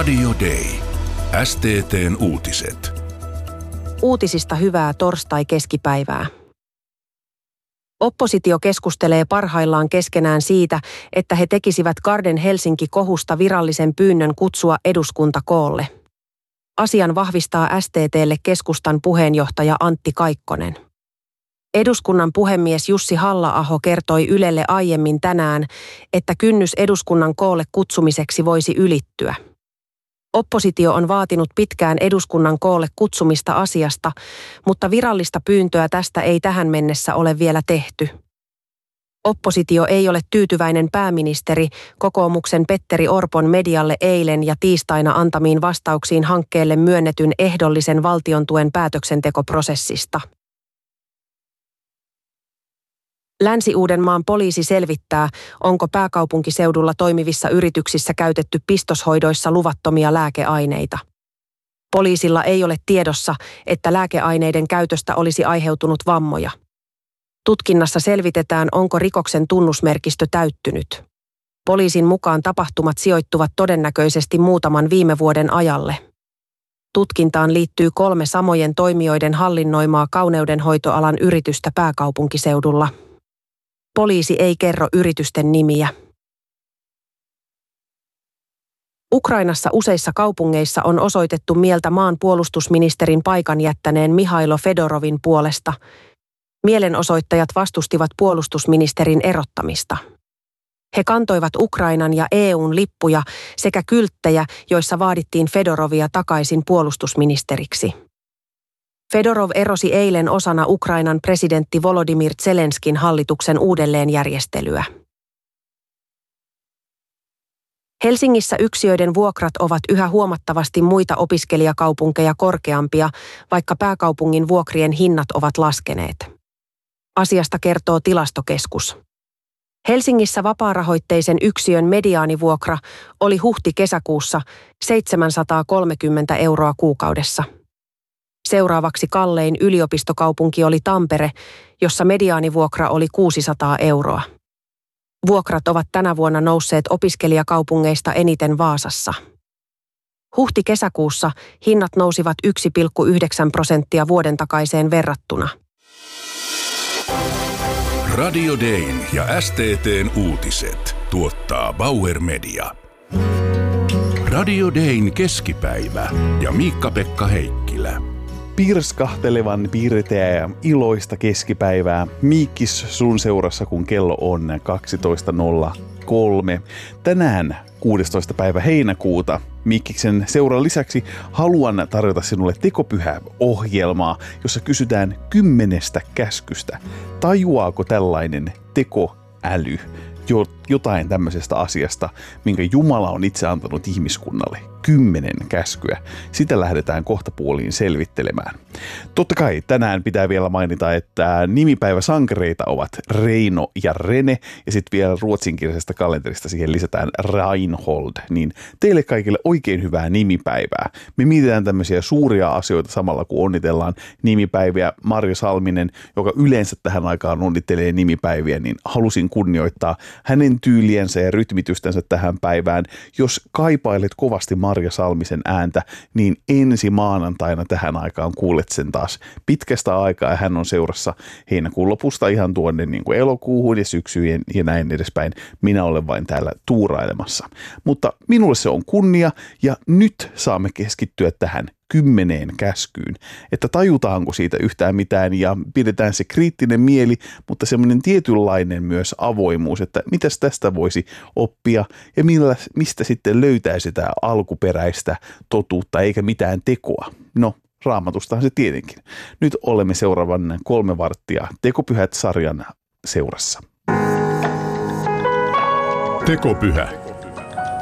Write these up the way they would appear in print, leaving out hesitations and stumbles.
Radio Day. STT:n uutiset. Uutisista hyvää torstai-keskipäivää. Oppositio keskustelee parhaillaan keskenään siitä, että he tekisivät Garden Helsinki-kohusta virallisen pyynnön kutsua eduskunta koolle. Asian vahvistaa STT:lle keskustan puheenjohtaja Antti Kaikkonen. Eduskunnan puhemies Jussi Halla-aho kertoi Ylelle aiemmin tänään, että kynnys eduskunnan koolle kutsumiseksi voisi ylittyä. Oppositio on vaatinut pitkään eduskunnan koolle kutsumista asiasta, mutta virallista pyyntöä tästä ei tähän mennessä ole vielä tehty. Oppositio ei ole tyytyväinen pääministeri, kokoomuksen Petteri Orpon medialle eilen ja tiistaina antamiin vastauksiin hankkeelle myönnetyn ehdollisen valtiontuen päätöksentekoprosessista. Länsi-Uudenmaan poliisi selvittää, onko pääkaupunkiseudulla toimivissa yrityksissä käytetty pistoshoidoissa luvattomia lääkeaineita. Poliisilla ei ole tiedossa, että lääkeaineiden käytöstä olisi aiheutunut vammoja. Tutkinnassa selvitetään, onko rikoksen tunnusmerkistö täyttynyt. Poliisin mukaan tapahtumat sijoittuvat todennäköisesti muutaman viime vuoden ajalle. Tutkintaan liittyy 3 samojen toimijoiden hallinnoimaa kauneudenhoitoalan yritystä pääkaupunkiseudulla. Poliisi ei kerro yritysten nimiä. Ukrainassa useissa kaupungeissa on osoitettu mieltä maan puolustusministerin paikan jättäneen Mihailo Fedorovin puolesta. Mielenosoittajat vastustivat puolustusministerin erottamista. He kantoivat Ukrainan ja EU:n lippuja sekä kylttejä, joissa vaadittiin Fedorovia takaisin puolustusministeriksi. Fedorov erosi eilen osana Ukrainan presidentti Volodymyr Zelenskin hallituksen uudelleenjärjestelyä. Helsingissä yksiöiden vuokrat ovat yhä huomattavasti muita opiskelijakaupunkeja korkeampia, vaikka pääkaupungin vuokrien hinnat ovat laskeneet. Asiasta kertoo Tilastokeskus. Helsingissä vapaarahoitteisen yksiön mediaanivuokra oli huhti-kesäkuussa 730 € kuukaudessa. Seuraavaksi kallein yliopistokaupunki oli Tampere, jossa mediaanivuokra oli 600 €. Vuokrat ovat tänä vuonna nousseet opiskelijakaupungeista eniten Vaasassa. Huhti-kesäkuussa hinnat nousivat 1,9% vuoden takaiseen verrattuna. Radio Dayn ja STT:n uutiset tuottaa Bauer Media. Radio Dayn keskipäivä ja Miikka-Pekka Heikkilä. Pirskahtelevan pirteää ja iloista keskipäivää. Miikkis sun seurassa, kun kello on 12.03. Tänään 16. päivä heinäkuuta Miikkiksen seuran lisäksi haluan tarjota sinulle tekopyhä-ohjelmaa, jossa kysytään 10 käskystä. Tajuaako tällainen tekoäly jotain tämmöisestä asiasta, minkä Jumala on itse antanut ihmiskunnalle? 10 käskyä. Sitä lähdetään kohtapuoliin selvittelemään. Totta kai tänään pitää vielä mainita, että nimipäiväsankareita ovat Reino ja Rene, ja sitten vielä ruotsinkielisessä kalenterista siihen lisätään Reinhold. Niin teille kaikille oikein hyvää nimipäivää. Me mietitään tämmöisiä suuria asioita samalla, kun onnitellaan nimipäiviä. Marja Salminen, joka yleensä tähän aikaan onnittelee nimipäiviä, niin halusin kunnioittaa hänen tyyliensä ja rytmitystänsä tähän päivään. Jos kaipailet kovasti Marja Salmisen ääntä, niin ensi maanantaina tähän aikaan kuulet sen taas pitkästä aikaa, ja hän on seurassa heinäkuun lopusta ihan tuonne niin kuin elokuuhun ja syksyyn ja näin edespäin. Minä olen vain täällä tuurailemassa. Mutta minulle se on kunnia, ja nyt saamme keskittyä tähän 10 käskyyn, että tajutaanko siitä yhtään mitään, ja pidetään se kriittinen mieli, mutta semmoinen tietynlainen myös avoimuus, että mitäs tästä voisi oppia ja mistä sitten löytää sitä alkuperäistä totuutta eikä mitään tekoa. No, Raamatustahan se tietenkin. Nyt olemme seuraavan 3 varttia Tekopyhät-sarjan seurassa. Tekopyhä.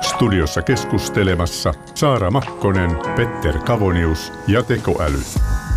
Studiossa keskustelemassa Saara Makkonen, Petter Kavonius ja tekoäly.